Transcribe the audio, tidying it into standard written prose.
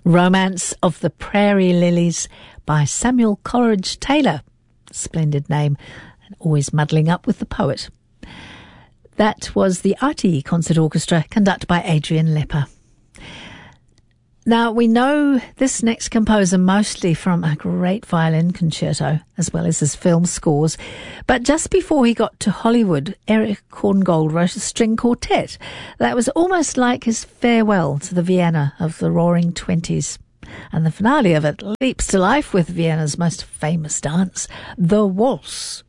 Romance of the Prairie Lilies by Samuel Coleridge Taylor. Splendid name, and always muddling up with the poet. That was the RTE Concert Orchestra, conducted by Adrian Lepper. Now, we know this next composer mostly from a great violin concerto, as well as his film scores. But just before he got to Hollywood, Erich Korngold wrote a string quartet that was almost like his farewell to the Vienna of the Roaring Twenties. And the finale of it leaps to life with Vienna's most famous dance, the waltz.